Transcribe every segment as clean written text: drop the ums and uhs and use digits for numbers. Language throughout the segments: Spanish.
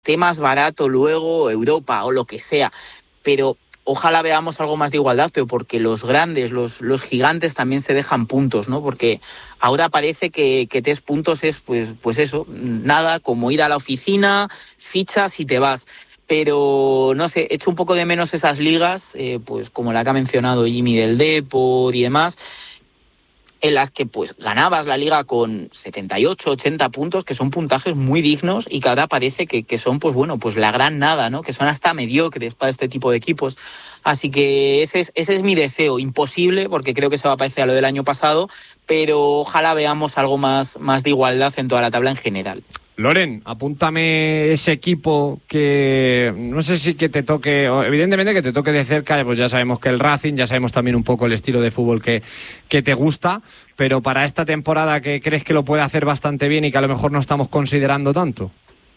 esté más barato luego Europa o lo que sea, pero ojalá veamos algo más de igualdad, pero porque los grandes, los gigantes también se dejan puntos, ¿no? Porque ahora parece que 3 puntos es pues eso, nada, como ir a la oficina, fichas y te vas. Pero no sé, echo un poco de menos esas ligas, pues como la que ha mencionado Jimmy del Depor y demás, en las que pues ganabas la liga con 78, 80 puntos, que son puntajes muy dignos y que ahora parece que son pues bueno, pues la gran nada, ¿no? Que son hasta mediocres para este tipo de equipos. Así que ese es mi deseo, imposible, porque creo que se va a parecer a lo del año pasado, pero ojalá veamos algo más de igualdad en toda la tabla en general. Loren, apúntame ese equipo que no sé si que te toque, evidentemente que te toque de cerca, pues ya sabemos que el Racing, ya sabemos también un poco el estilo de fútbol que te gusta, pero para esta temporada que crees que lo puede hacer bastante bien y que a lo mejor no estamos considerando tanto.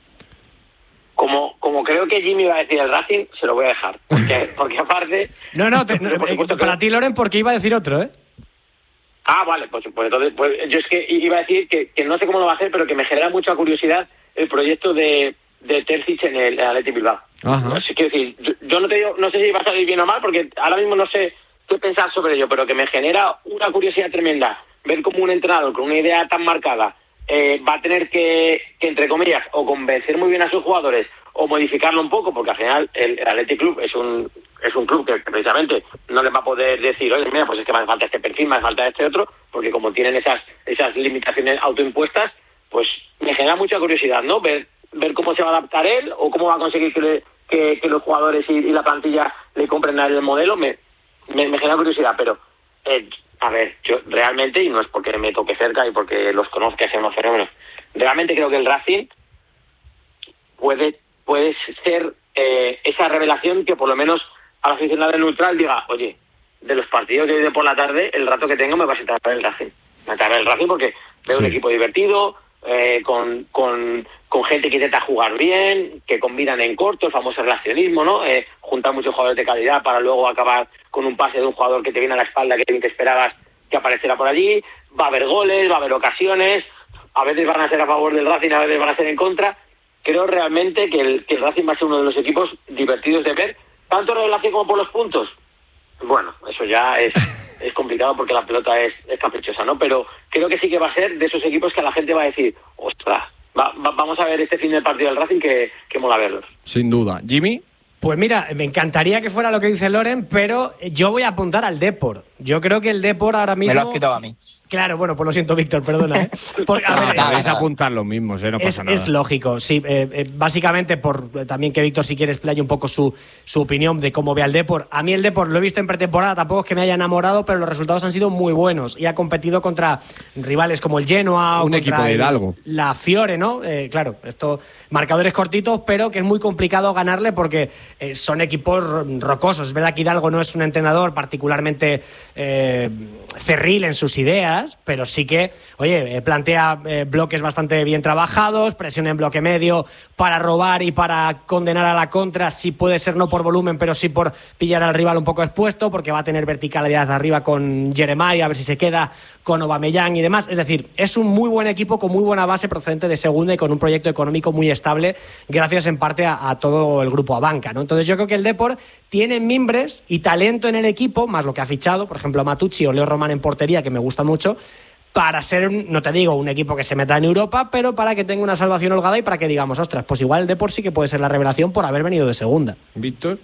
Como creo que Jimmy va a decir el Racing, se lo voy a dejar, porque aparte... Para ti, Loren, porque iba a decir otro, ¿eh? Ah, vale, pues entonces yo es que iba a decir que no sé cómo lo va a hacer, pero que me genera mucha curiosidad el proyecto de Terzic en el Athletic Bilbao. Así que decir, yo no te digo, no sé si va a salir bien o mal, porque ahora mismo no sé qué pensar sobre ello, pero que me genera una curiosidad tremenda ver cómo un entrenador con una idea tan marcada va a tener que entre comillas, o convencer muy bien a sus jugadores o modificarlo un poco, porque al final el Athletic Club es un club que precisamente no les va a poder decir, oye, mira, pues es que me hace falta este perfil, me hace falta este otro, porque como tienen esas limitaciones autoimpuestas, pues me genera mucha curiosidad, ¿no? Ver cómo se va a adaptar él o cómo va a conseguir que los jugadores y la plantilla le compren a él el modelo. Me genera curiosidad, pero a ver, yo realmente, y no es porque me toque cerca y porque los conozca, sean unos fenómenos, realmente creo que el Racing puede ser esa revelación que por lo menos al aficionado neutral diga, oye, de los partidos de hoy de por la tarde, el rato que tengo me va a sentar el Racing. Me va a sentar el Racing porque veo un equipo divertido, con gente que intenta jugar bien, que combinan en corto, el famoso relacionismo, ¿no? Juntar muchos jugadores de calidad para luego acabar con un pase de un jugador que te viene a la espalda que te esperabas que apareciera por allí. Va a haber goles, va a haber ocasiones, a veces van a ser a favor del Racing, a veces van a ser en contra. Creo realmente que el Racing va a ser uno de los equipos divertidos de ver, tanto en relación como por los puntos. Bueno, eso ya es complicado porque la pelota es caprichosa, ¿no? Pero creo que sí que va a ser de esos equipos que la gente va a decir, ostras, vamos a ver este fin del partido del Racing que mola verlos. Sin duda. ¿Jimmy? Pues mira, me encantaría que fuera lo que dice Loren, pero yo voy a apuntar al Depor. Yo creo que el Depor ahora mismo... Me lo has quitado a mí. Claro, bueno, pues lo siento, Víctor, perdona. Porque, a ver, vais a apuntar lo mismo, no pasa nada. Es lógico, sí. Básicamente, por también que Víctor, si quiere, explaye un poco su opinión de cómo ve al Depor. A mí el Depor lo he visto en pretemporada, tampoco es que me haya enamorado, pero los resultados han sido muy buenos y ha competido contra rivales como el Genoa o un equipo de Hidalgo. La Fiore, ¿no? Claro, marcadores cortitos, pero que es muy complicado ganarle porque son equipos rocosos. Es verdad que Hidalgo no es un entrenador particularmente cerril en sus ideas, pero sí que, oye, plantea bloques bastante bien trabajados, presión en bloque medio para robar y para condenar a la contra, sí puede ser no por volumen, pero sí por pillar al rival un poco expuesto, porque va a tener verticalidad arriba con Jeremiah, a ver si se queda con Aubameyang y demás. Es decir, es un muy buen equipo con muy buena base procedente de segunda y con un proyecto económico muy estable, gracias en parte a todo el grupo Abanca, ¿no? Entonces yo creo que el Depor tiene mimbres y talento en el equipo, más lo que ha fichado, por ejemplo, Matucci o Leo Román en portería, que me gusta mucho, para ser, no te digo un equipo que se meta en Europa, pero para que tenga una salvación holgada y para que digamos, ostras, pues igual el Depor sí que puede ser la revelación por haber venido de segunda. Víctor.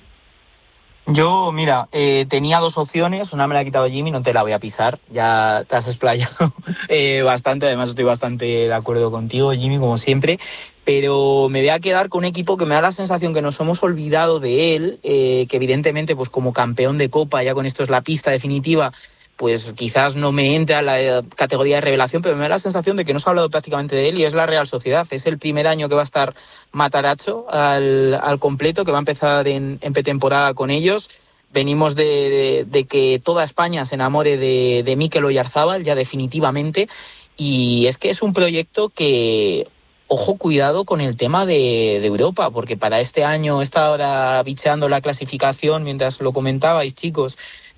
Yo, mira, tenía 2 opciones, una me la ha quitado Jimmy, no te la voy a pisar, ya te has explayado bastante, además estoy bastante de acuerdo contigo, Jimmy, como siempre, pero me voy a quedar con un equipo que me da la sensación que nos hemos olvidado de él, que evidentemente, pues como campeón de Copa, ya con esto es la pista definitiva, pues quizás no me entra a la categoría de revelación, pero me da la sensación de que no se ha hablado prácticamente de él y es la Real Sociedad. Es el primer año que va a estar Matarazzo al completo, que va a empezar en pretemporada con ellos. Venimos de que toda España se enamore de Mikel Oyarzábal ya definitivamente, y es que es un proyecto que... Ojo, cuidado con el tema de Europa, porque para este año está ahora bicheando la clasificación, mientras lo comentabais, chicos,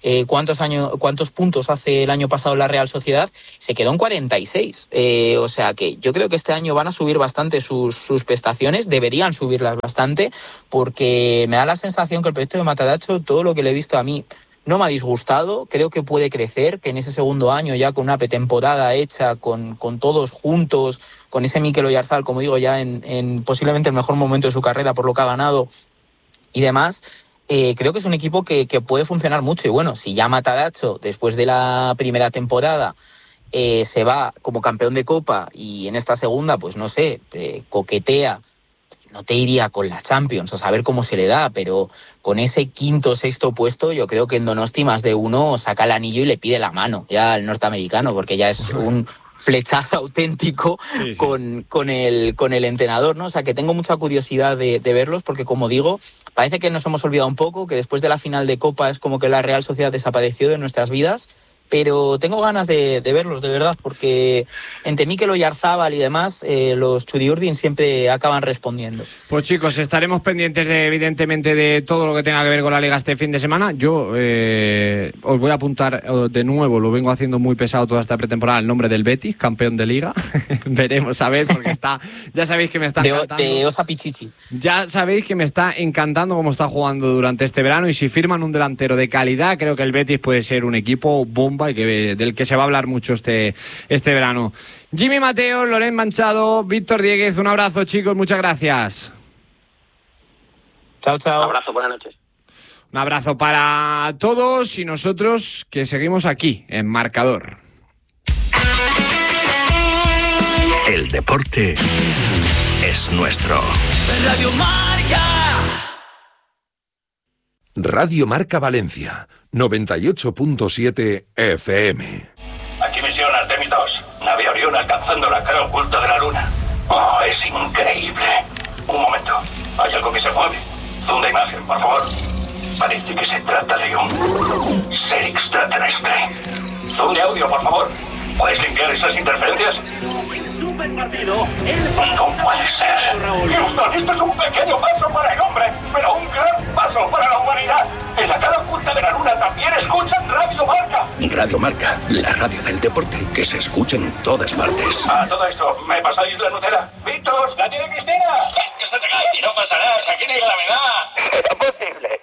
cuántos puntos hace el año pasado la Real Sociedad, se quedó en 46. O sea que yo creo que este año van a subir bastante sus prestaciones, deberían subirlas bastante, porque me da la sensación que el proyecto de Matarazzo, todo lo que le he visto a mí, no me ha disgustado. Creo que puede crecer, que en ese segundo año ya con una pretemporada hecha, con todos juntos, con ese Mikel Oyarzabal, como digo, ya en posiblemente el mejor momento de su carrera por lo que ha ganado y demás, creo que es un equipo que puede funcionar mucho. Y bueno, si ya Matarazzo, después de la primera temporada, se va como campeón de Copa y en esta segunda, pues no sé, coquetea, no te iría con la Champions, a saber cómo se le da, pero con ese quinto o sexto puesto, yo creo que en Donosti más de uno saca el anillo y le pide la mano ya al norteamericano, porque ya es un flechazo auténtico sí. con el entrenador, ¿no? O sea, que tengo mucha curiosidad de verlos, porque como digo, parece que nos hemos olvidado un poco, que después de la final de Copa es como que la Real Sociedad desapareció de nuestras vidas, pero tengo ganas de verlos, de verdad, porque entre Mikel Oyarzabal y demás, los Txuri-Urdin siempre acaban respondiendo. Pues chicos, estaremos pendientes evidentemente de todo lo que tenga que ver con la Liga este fin de semana. Yo os voy a apuntar de nuevo, lo vengo haciendo muy pesado toda esta pretemporada, el nombre del Betis, campeón de Liga. Veremos a ver, porque ya sabéis que me está encantando. De Osa Pichichi. Ya sabéis que me está encantando cómo está jugando durante este verano, y si firman un delantero de calidad, creo que el Betis puede ser un equipo bomba y del que se va a hablar mucho este verano. Jimmy Mateo, Loren Manchado, Víctor Dieguez, un abrazo, chicos, muchas gracias. Chao, chao. Un abrazo, buenas noches. Un abrazo para todos y nosotros que seguimos aquí en Marcador. El deporte es nuestro. Radio Marca. Radio Marca Valencia, 98.7 FM. Aquí misión Artemis 2. Nave Orión alcanzando la cara oculta de la luna. Oh, es increíble. Un momento. Hay algo que se mueve. Zoom de imagen, por favor. Parece que se trata de un ser extraterrestre. Zoom de audio, por favor. ¿Puedes limpiar esas interferencias? Super partido. No puede ser. Houston, esto es un pequeño paso para el hombre, pero un gran paso para la humanidad. En la cara oculta de la luna también escuchan Radio Marca. Radio Marca, la radio del deporte que se escucha en todas partes. A todo esto, ¿me pasáis la Nutella? ¡Víctor, la tiene Cristina! ¡Que se te cae! Y no pasa nada, si aquí no hay gravedad. ¡Era posible!